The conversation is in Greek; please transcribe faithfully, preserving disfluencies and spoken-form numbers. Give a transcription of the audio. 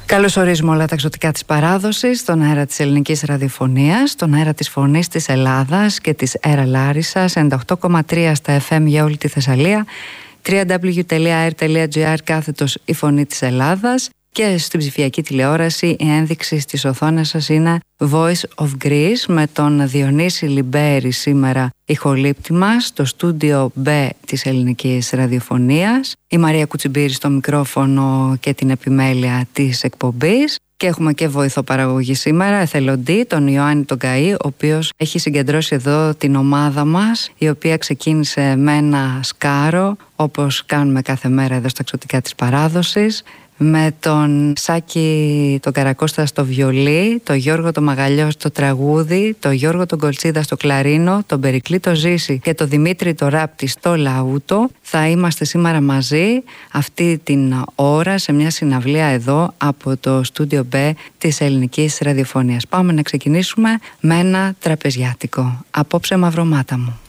Καλώς ορίζουμε όλα τα εξωτικά της παράδοσης στον αέρα της ελληνικής ραδιοφωνίας, στον αέρα της φωνής της Ελλάδας και της Έρα Λάρισσας, ενενήντα οκτώ κόμμα τρία στα εφ εμ για όλη τη Θεσσαλία, double-u double-u double-u τελεία air τελεία gr κάθετος η φωνή της Ελλάδας, και στην ψηφιακή τηλεόραση η ένδειξη στις οθόνες σας είναι Voice of Greece με τον Διονύση Λιμπέρη σήμερα ηχολήπτη μας στο στούντιο B της ελληνικής ραδιοφωνίας, η Μαρία Κουτσιμπήρη στο μικρόφωνο και την επιμέλεια της εκπομπής, και έχουμε και βοηθό παραγωγή σήμερα, εθελοντή, τον Ιωάννη τον Καΐ, ο οποίος έχει συγκεντρώσει εδώ την ομάδα μας, η οποία ξεκίνησε με ένα σκάρο, όπως κάνουμε κάθε μέρα εδώ στα εξωτικά της παράδοσης, με τον Σάκη τον Καρακώστα στο βιολί, τον Γιώργο τον Μαγαλιό στο τραγούδι, τον Γιώργο τον Κολτσίδα στο κλαρίνο, τον Περικλή το Ζήση και τον Δημήτρη το Ράπτη στο λαούτο. Θα είμαστε σήμερα μαζί αυτή την ώρα σε μια συναυλία εδώ από το στούντιο B της ελληνικής ραδιοφωνίας. Πάμε να ξεκινήσουμε με ένα τραπεζιάτικο. Απόψε Μαυρομάτα μου.